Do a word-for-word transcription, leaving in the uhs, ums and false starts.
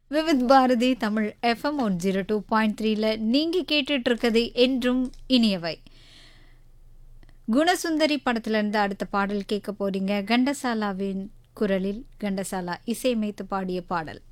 Vividh Bharathi Tamil FM one zero two point த்ரீல நீங்க கேட்டுட்டு இருக்கிறது என்றும் இனியவை. குணசுந்தரி படத்துல இருந்து அடுத்த பாடல் கேட்க போறீங்க. கண்டசாலாவின் குரலில் கண்டசாலா இசையமைத்து பாடிய பாடல்.